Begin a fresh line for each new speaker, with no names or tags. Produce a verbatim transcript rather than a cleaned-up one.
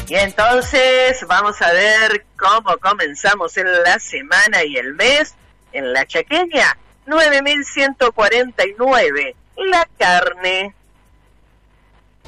Y entonces vamos a ver cómo comenzamos en la semana y el mes. En la chaqueña, nueve mil ciento cuarenta y nueve. La carne.